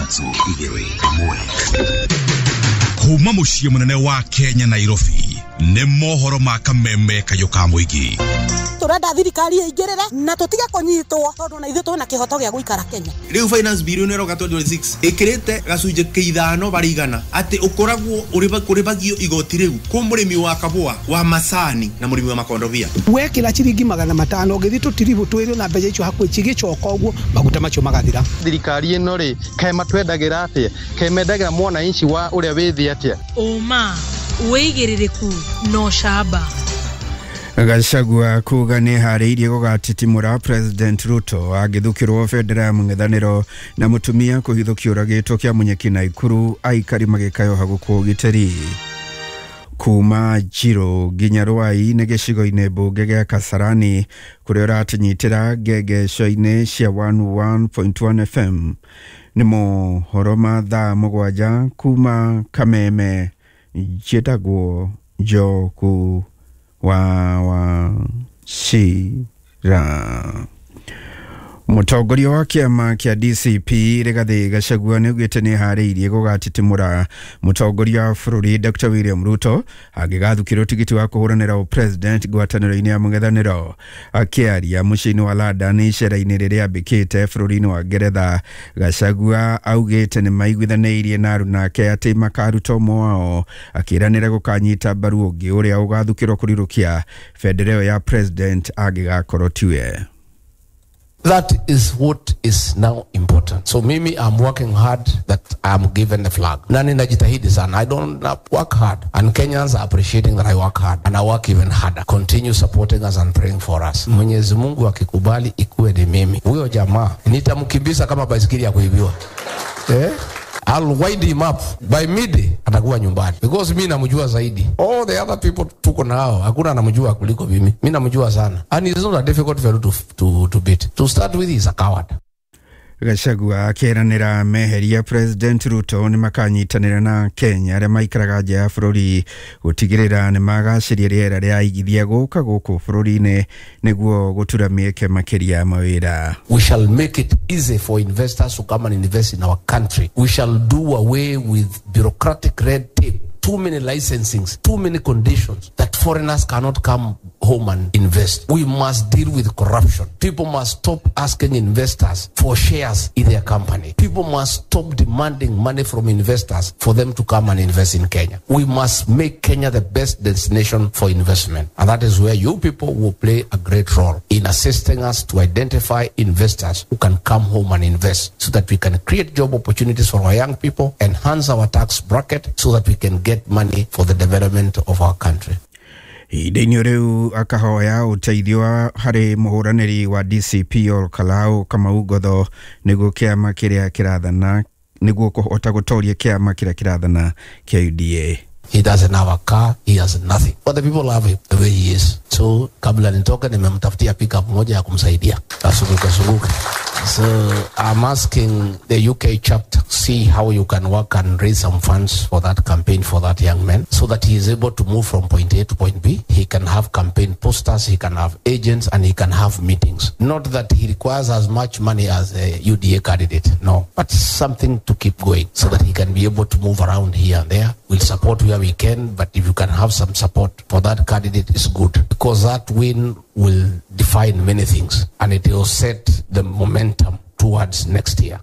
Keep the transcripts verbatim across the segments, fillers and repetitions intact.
ithathatũ igĩrĩ ĩmwe. Kuma muciĩ munene wa Kenya Nairobi nĩ mohoro ma kameme kayo ka mũingĩ. Turenda thirikari ĩingĩrĩre na tũtige kũnyitwo tondũ na ithuĩ twĩna kĩhoto gĩa gũikara Kenya. Rĩu finance bill ĩno ĩroka twenty twenty-six ĩkĩrĩte gacunjĩ kĩithano barigana atĩ ũkoragwo ũrĩbagio igoti rĩu kwa mũrĩmi wa kabua wa macani na mũrĩmi wa makondobia. Wekĩra ciringi magana matano ũgĩthiĩ tũtiribu twĩrĩ na mbeca icio hakuhĩ cigĩcoka ũguo maguta macio magathira. Thirikari ĩno rĩ kaĩ matwendagĩra atĩa kaĩ mendagĩra mwananchi wa ũrĩa wĩthĩ atĩa. Oma wĩigĩrĩrĩku no shamba. Gachagua kuga nĩ harĩirie gũgatitimũra President Ruto agĩthukĩrwo federa mũng'ethanĩro na mũtumia kũhithũkio ũragĩtwo kĩa Munyeki Naikuru aikari magĩkayo hagũkũ ũgitĩri. Kuma Njiro nginya Rwai nĩ gĩcigo-inĩ mbunge gĩa Kasarani kũrĩa ũratinyitĩra ngengeco-inĩ cia one oh one point one F M nĩ mohoro ma thaa mũgwanja kuma Kameme njĩtagwo Njoku wa wa Shira. Mũtongoria wa kĩama kĩa D C P Rigathi Gachagua nĩaugĩte nĩ harĩirie gũgatitimũra mũtongoria wa bũrũri Doctor William Ruto agĩgathukĩrwo tigiti wa kũhũranĩra president ngwatanĩro-inĩ ya mũng'ethanĩro. Akĩaria mũciĩ-inĩ wa London icera-inĩ rĩrĩa ambĩkĩte bũrũri-inĩ wa Ngeretha, Gachagua augĩte nĩ maiguithanĩirie na aruna ake atĩ makaruta ũmwe wao, akĩranĩra gũkanyita mbaru ũngĩ ũrĩa ũgathukĩrwo kũrirũkia federal ya president angĩgakorwo tiwe. That is what is now important. So mimi, I'm working hard that I'm given the flag. Nani najitahidi sana. I don't work hard. And Kenyans are appreciating that I work hard. And I work even harder. Continue supporting us and praying for us. Mwenyezi Mungu akikubali ikuwe ni mimi. Huyo jamaa nitamkimbiza kama baisikeli ya kuibiwa. Eh? I'll wind him up by midday atakuwa nyumbani because mimi namjua zaidi. All the other people tuko nao hakuna anamjua kuliko mimi. Mimi namjua sana. And it's not a difficult fellow to to to beat. To start with, he's a coward. Gachagua akĩranĩra meheria President Ruto nĩ makanyitanĩra na Kenya arĩa maikaraga nja ya bũrũri gũtigĩrĩra nĩ magaciria rĩera rĩa igithia gũka gũkũ bũrũri-inĩ nĩguo gũtura mĩeke makĩria mawĩra. We shall make it easy for investors to come and invest in our country. We shall do away with bureaucratic red tape. Too many licensings, too many conditions that foreigners cannot come home and invest. We must deal with corruption. People must stop asking investors for shares in their company. People must stop demanding money from investors for them to come and invest in Kenya. We must make Kenya the best destination for investment. And that is where you people will play a great role in assisting us to identify investors who can come home and invest so that we can create job opportunities for our young people, enhance our tax bracket so that we can get money for the development of our country. Ihinda-inĩ rĩu akahoya ũteithio harĩ mũhũranĩri wa D C P Ol Kalou Kamau Ngotho nĩguo kĩama kĩrĩa kĩrathana nĩguo kũhota gũtooria kĩama kĩrĩa kĩrathana kĩa U D A. He doesn't have a car, he has nothing. But the people love him the way he is. So kabla nitoke nimemtafutia pickup moja ya kumsaidia. Asubuka subuka. So I'm asking the U K chapter, see how you can work and raise some funds for that campaign for that young man so that he is able to move from point A to point B. He can have campaign posters, he can have agents, and he can have meetings. Not that he requires as much money as a U D A candidate, no. But something to keep going so that he can be able to move around here and there. We'll support where we can, but if you can have some support for that candidate, it's good. Because that win will define many things and it will set the momentum towards next year.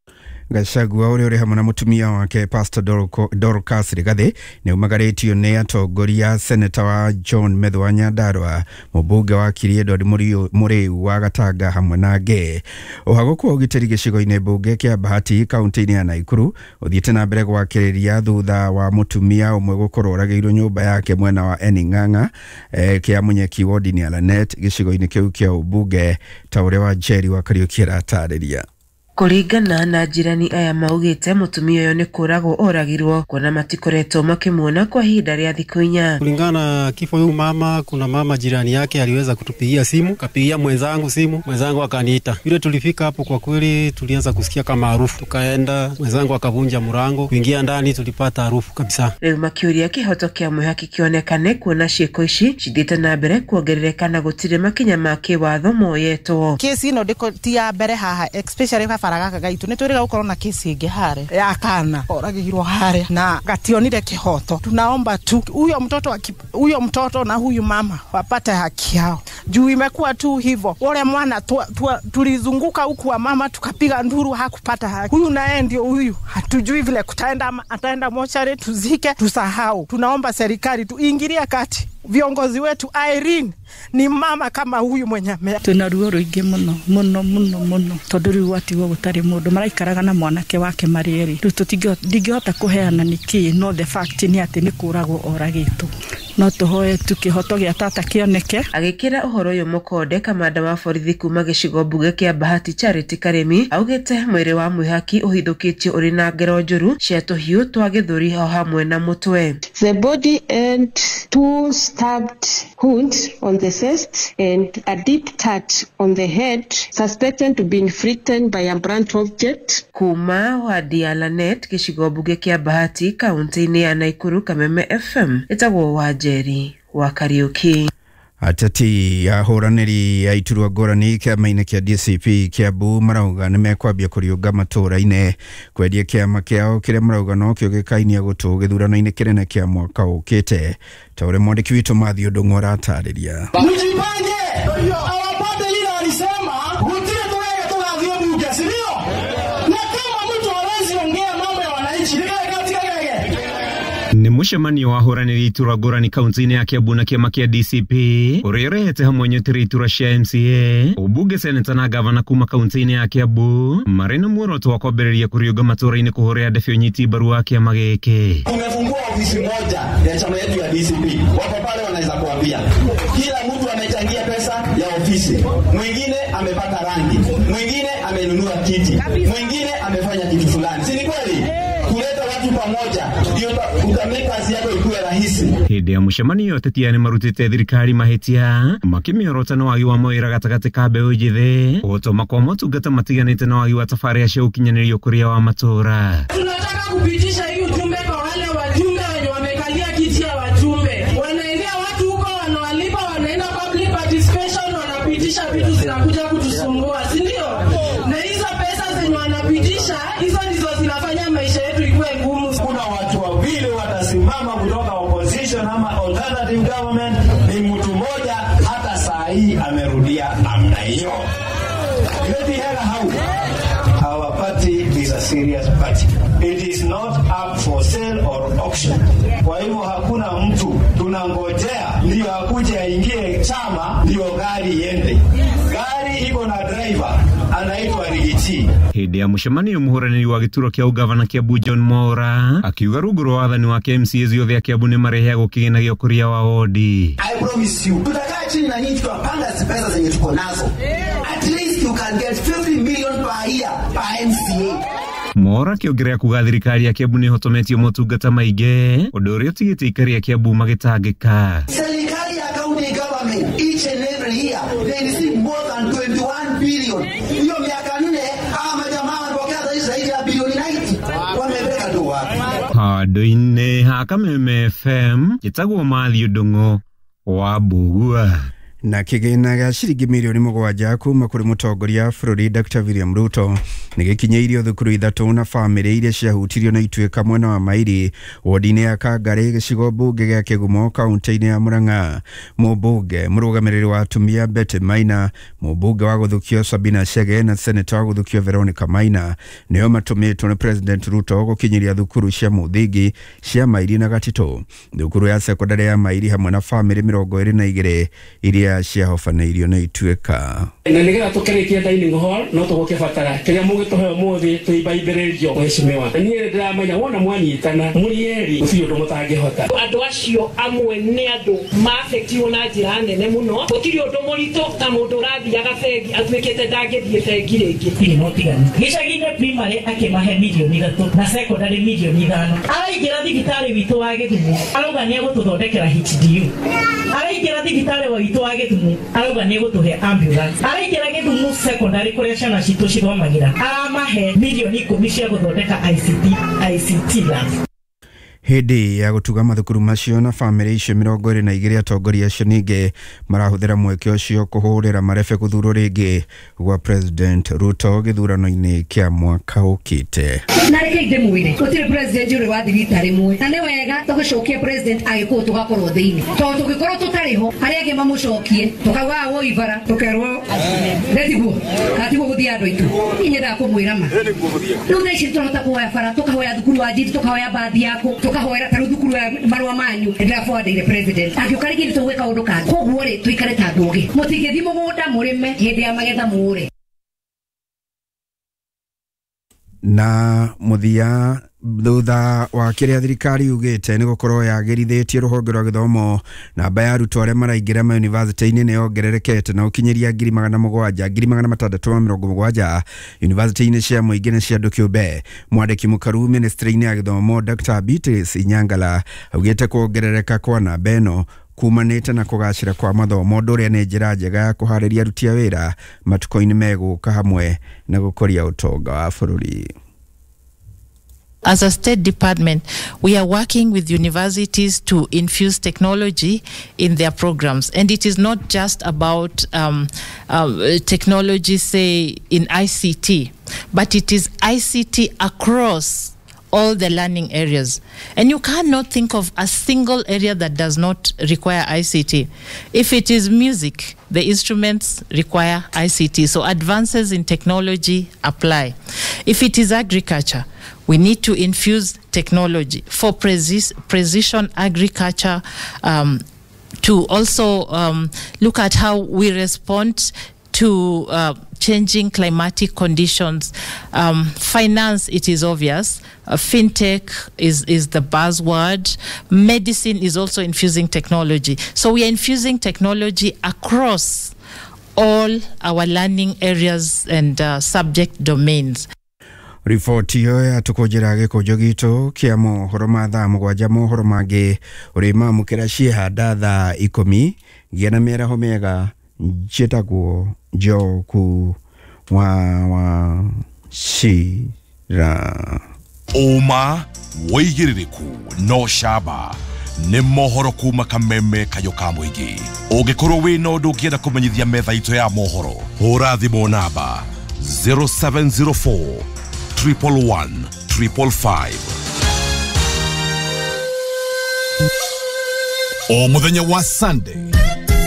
Gachagua ũrĩa ũrĩ hamwe na mũtumia wake Pastor Dorcas Rigathi nĩ umagarĩtio nĩ atongoria Senator wa John Methwa Nyandarua, mũmbunge wa Edward Mũrĩu wa Gatanga hamwe na angĩ. Ũhagũku wa ũgitĩri gĩcigo-inĩ mbunge kĩa Bahati kaunti-inĩ ya Naikuru ũthiĩte na mbere gwakĩrĩria thutha wa mũtumia ũmwe gũkorwo ũragĩirwo nyũmba yake mwena wa Ening'ang'a eh, kĩa Munyeki wodi-inĩ ya Lanet gĩcigo-inĩ kĩu kĩa ũmbunge ta ũrĩa wa Jerry wa Kariuki aratarĩria. Kuringana na jirani aya maugite mutumia uyo ni kuragwo oragirwo kuona matikoretwo makimuona kwa hinda rĩa thikũ inya. Kulingana kifo huyu mama, kuna mama jirani yake aliweza kutupigia simu, kapigia mwenzangu simu, mwenzangu akaniita. Vile tulifika hapo kwa kweli tulianza kusikia kama harufu. Tukaenda, mwenzangu akavunja mlango, kuingia ndani tulipata harufu kabisa. Rĩu makiuria kihoto kia mwihaki kionekane kuona ciĩko ici cithite na mbere kuongerereka na gutire makinya ma kiwatho moyetwo. Kesi ino ndiko ti ya mbere haha, especially baragaka gaitu ni twiriga gukorwo na kesi ingi hare ya kana oragirwo hare na gationire kihoto. Tunaomba tu huyo mtoto huyo mtoto na huyu mama wapate haki yao. Juu imekuwa tu hivyo. Wale mwana tu, tu, tulizunguka huku wa mama tukapiga nduru hakupata haki. Huyu naye ndio huyu. Hatujui vile kutaenda ataenda mochari tuzike tusahau. Tunaomba serikali tuingilie kati. Viongozi wetu Irene ni mama kama huyu mwenye me. Tunaruo ruingi muno muno muno muno tonduri wati wo gutari mundu maraikaraga na mwanake wake marieri. Tutigio digihota kuheana niki no the fact ni ati ni kuragwo oragitu. No tuhoe tukihoto gya tata kioneke. Agikira uhoro uyu mukonde kamanda wa borithi kuma gicigo mbuge kia Bahati Charity Karemi augete mwiri wa mwihaki uhithukitio uri na ngero njuru cia tuhiu twa githuri ho hamwe na mutwe. The body and two stabbed wounds on the chest and a deep cut on the head suspected to be inflicted by a blunt object. Kuma wa Dialanet gicigo mbuge kia Bahati kaunti-ini ya Naikuru Kameme F M itagwo wa Jerry wa Kariuki. Ateti ya horaniri ya iturwa ngorani kiama-ini kia D C P Kiambu marauga nimekwambia kuriunga matura-ini kwendia kiama kiao kiria marauga no kio gikainia gutu githurano-ini kinene kia mwaka ukite. Ta uria mwandiki witu Mathew Ndung'u aratariria. Mjipange! Awapate ile alisema utile tuweke tugathie bunge, si ndio? Na kama mtu hawezi ongea mambo ya wananchi, nikae katika gege. Ni mucemanio wa horaniri iturwa ngorani kaunti-ini ya Kiambu na kiama kia D C P uria urehete hamwe nyotiri iturwa cia M C A ubunge seneta na gavana kuma kaunti-ini ya Kiambu mari na muoroto wa kwambiriria kuriunga matura-ini kuhuria ndefe unyiti barua kiama giki. Tumefungua ofisi moja ya chama yetu ya D C P. Wapo pale wanaweza kuambia kila mtu amechangia pesa ya ofisi, mwingine amepata rangi, mwingine amenunua kiti, mwingine amefanya kitu fulani. Si ni kweli? Kuleta watu pamoja ndio utameka kazi yako ikuwe rahisi. Hindi ya mucemanio ateti ni marutite thirikari mahitia makimiorota na wagi wa mawira gatagati ka mbeũ njĩthĩ gũtũma kwa motungata matiganĩte na wagi wa tabarĩra cia ũkinyanĩria ũkũria wa matura. Tunataka kupitisha hii ujumbe kwa wale wajumbe wenye wamekalia kiti ya wajumbe. Wanaendea watu huko wanawalipa, wanaenda public participation, wanapitisha vitu zinakuja kutusumbua, si ndio? Na hizo pesa zenye wanapitisha hizo ndizo zinafanya maisha yetu ikuwe ngumu. Kuna watu wawili watasimama kutoka opposition ama alternative government, ni mtu mmoja hata saa hii amerudia namna hiyo. Let me hear how our party is a serious party. It is not up for sale or auction. Kwa hivyo hakuna mtu tunangojea ndio akuje aingie chama ndio gari iende. Gari iko na driver anaitwa Rigiti. Hindi ya mucemanio muhuraniri wa gituro kia ugavana Kiambu John Mwaura akiuga rungu rwa wathani wa M C As yothe a Kiambu ni marehea gukigina gya ukuria wa wodi. I promise you tutakaa chini na nyinyi tutapanga pesa zenye tuko nazo. At least you can get fifty million per year per M C A. Mwaura kiongerea kuga thirikari ya Kiambu ni hotometio motungata maige undu uria utigite ikari ya Kiambu magitangika. Serikali ya county government each and every year they receive more than twenty-one billion. Hiyo miaka nne ama jamaa wanapokea zaidi ya bilioni ninety. Wamepeka tu wapi? Handu-ini ha Kameme F M gitagwo Mathew Ndung'u wa Mbugua. Na kigina ga ciringi milioni mugwanja kuma kuri mutongoria bũrũri Doctor William Ruto nigikinyeirio thukuru ithatu na family iria ciahutirio na ituĩka mwena wa Mairi wodi-inĩ ya Kangari gĩcigo mbunge gĩa Kĩgumo kaunti-inĩ ya Murang'a. Mũmbunge mũrũgamĩrĩri wa atumia Betty Maina, mũmbunge wa gũthukio Sabina Chege na senator wa gũthukio Veronica Maina nĩo matũmĩtwo nĩ President Ruto gũkinyiria thukuru cia mũthingi cia Mairi na Gatito, thukuru ya secondary ya Mairi hamwe na family mĩrongo ĩrĩ na igĩrĩ iria ciahobanĩirio na ituĩka. Na nĩgetha tũkĩrĩkia dining hall no tũgoke batara kĩrĩa mũgĩtũhe ũmũthĩ tũimbaimbĩrĩrio mheshimiwa. Niĩ ndĩramenya wona mwanyitana mũrieri ũcio ũndũ mũtangĩhota. Andũ acio amwe nĩ andũ maafektiwo na njĩra nene mũno. Gũtirĩ ũndũ mũritũ ta mũndũ ũrathiaga bengi atuĩkĩte ndangĩthiĩ bengi rĩngĩ. Hihi no tiganu. Gĩcagi-inĩ primary akĩmahe milioni ithatũ na secondary milioni ithano. Araingĩra thibitarĩ witũ wa Gĩthumo arauga nĩ egũtũthondekera H D U. Araingĩra thibitarĩ wa witũ wa Gĩthumo arauga nĩ egũtũhe ambulance. Araingĩra Gĩthumo secondary kũrĩa ciana citũ cithomagira aramahe milioni ikũmi cia gũthondeka I C T I C T lab. Hindi ya gutuga mathukuru macio na family icio mirongo iri na igiri atongoria acio ninge marahuthira mweke ucio kuhurira marebe kuthurwo ringi gwa President Ruto githurano-ini kia mwaka ukite. Na reke inde mwire gutire president uri wa thirita rimwe na ni wega tugicokia president agikuo tugakorwo thiini to tugikorwo tutariho ari age mamucokie tukauga wo ivara tukerwo ndetiguo katigo guthia andu itu inyenda kumwira ma riu thaici turota kuhoya bara tukahoya thukuru wa njiri tukahoya bathi yako tukahoera taru thukuru ya marua manyu ndirafuatire president agiukarigi nitugwika undu kangi koguo ri tuikare ta ndugi mutigethi mugunda murime hindi ya magetha mure. Na muthia thutha wa kiria thirikari ugite ni gukorwo yagirithitie ruhonge rwa githomo namba ya arutwo aria maraingira ma university-ini ni yongererekete na ukinyiria ngiri magana mugwanja ngiri magana matandatu ma mirongo mugwanja university-ini cia muingi na cia andu kiumbe. Mwandiki mukaru ministry-ini ya githomo Doctor Beatrice Inyangala augite kuongerereka kwa namba ino kumanite na kugacira kwa mathomo nduria ni njira njega ya kuhariria aruti a wira matuko-ini meguka hamwe na gukoria utonga wa bururi. As a State Department, we are working with universities to infuse technology in their programs. And it is not just about um, uh, technology, say, in I C T, but it is I C T across all the learning areas. And you cannot think of a single area that does not require I C T. If it is music, the instruments require I C T. So advances in technology apply. If it is agriculture, we need to infuse technology for precis- precision agriculture, um, to also um, look at how we respond to uh, changing climatic conditions. Um, finance, it is obvious. Uh, fintech is, is the buzzword. Medicine is also infusing technology. So we are infusing technology across all our learning areas and uh, subject domains. Ripoti hiyo yatukujira gikujo gitu kia mohoro ma thaa mugwanja mohoro mangi urima mukira ciehanda thaa ikumi giena mĩaraho mĩega njĩtagwo Njoku wa wa Shira. Uma woigĩrĩrĩku no camba nĩ mohoro kuma Kameme Kayoka Mũingĩ. Ũngĩkorwo wĩna ũndũ ũngĩenda kũmenyithia metha itũ ya mohoro, hũra thimũ namba zero seven zero four triple one triple five. O muthenya wa Sunday